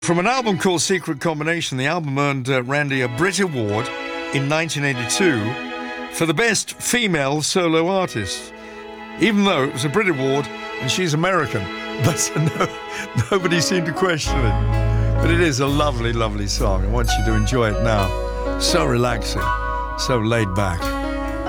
From an album called Secret Combination, the album earned Randy a Brit Award in 1982 for the best female solo artist, even though it was a Brit Award and she's American. But nobody seemed to question it. But it is a lovely, lovely song. I want you to enjoy it now. So relaxing, so laid back.